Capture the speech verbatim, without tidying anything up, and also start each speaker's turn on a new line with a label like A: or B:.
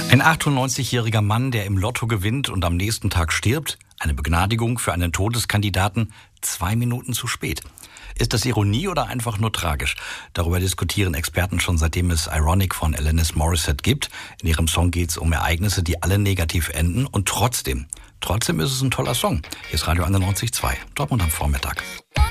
A: Ein achtundneunzigjähriger Mann, der im Lotto gewinnt und am nächsten Tag stirbt. Eine Begnadigung für einen Todeskandidaten zwei Minuten zu spät. Ist das Ironie oder einfach nur tragisch? Darüber diskutieren Experten schon seitdem es Ironic von Alanis Morissette gibt. In ihrem Song geht es um Ereignisse, die alle negativ enden und trotzdem, trotzdem ist es ein toller Song. Hier ist Radio einundneunzig Komma zwei, Dortmund am Vormittag.